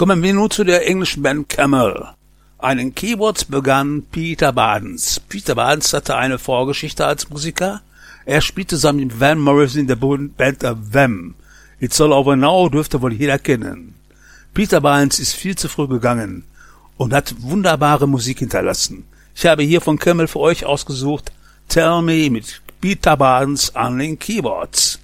Kommen wir nun zu der englischen Band Camel. An den Keyboards begann Peter Badens. Peter Badens hatte eine Vorgeschichte als Musiker. Er spielte zusammen mit Van Morrison in der Band Them. It's All Over Now dürfte wohl jeder kennen. Peter Badens ist viel zu früh gegangen und hat wunderbare Musik hinterlassen. Ich habe hier von Camel für euch ausgesucht Tell Me mit Peter Badens an den Keyboards.